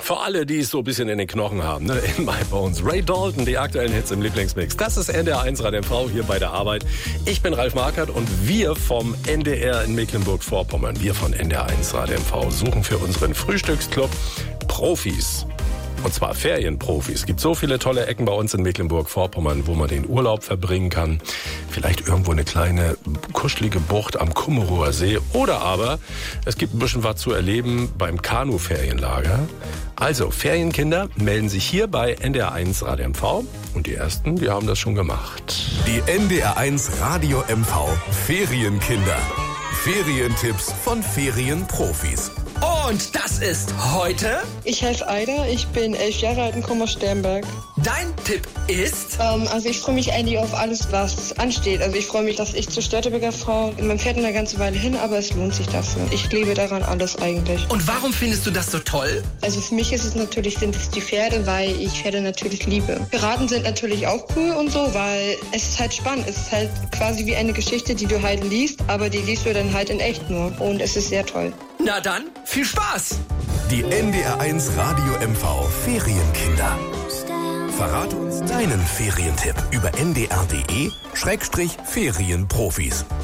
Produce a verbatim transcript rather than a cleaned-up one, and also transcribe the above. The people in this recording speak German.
Für alle, die es so ein bisschen in den Knochen haben, ne? In My Bones. Ray Dalton, die aktuellen Hits im Lieblingsmix. Das ist N D R eins Radio M V hier bei der Arbeit. Ich bin Ralf Markert und wir vom N D R in Mecklenburg-Vorpommern, wir von N D R eins Radio M V suchen für unseren Frühstücksclub Profis. Und zwar Ferienprofis. Es gibt so viele tolle Ecken bei uns in Mecklenburg-Vorpommern, wo man den Urlaub verbringen kann. Vielleicht irgendwo eine kleine, kuschelige Bucht am Kummerower See. Oder aber es gibt ein bisschen was zu erleben beim Kanu-Ferienlager. Also, Ferienkinder melden sich hier bei N D R eins Radio M V. Und die Ersten, die haben das schon gemacht. Die N D R eins Radio M V Ferienkinder. Ferientipps von Ferienprofis. Und das ist heute... Ich heiße Aida, ich bin elf Jahre alt und komme aus Sternberg. Dein Tipp ist... Ähm, also ich freue mich eigentlich auf alles, was ansteht. Also ich freue mich, dass ich zur Störtebeker fahre. Man fährt eine ganze Weile hin, aber es lohnt sich dafür. Ich liebe daran alles eigentlich. Und warum findest du das so toll? Also für mich ist es natürlich, sind es die Pferde, weil ich Pferde natürlich liebe. Piraten sind natürlich auch cool und so, weil es ist halt spannend. Es ist halt quasi wie eine Geschichte, die du halt liest, aber die liest du dann halt in echt nur. Und es ist sehr toll. Na dann, viel Spaß! Die N D R eins Radio M V Ferienkinder. Verrate uns deinen Ferientipp über n d r punkt d e Schrägstrich Ferienprofis.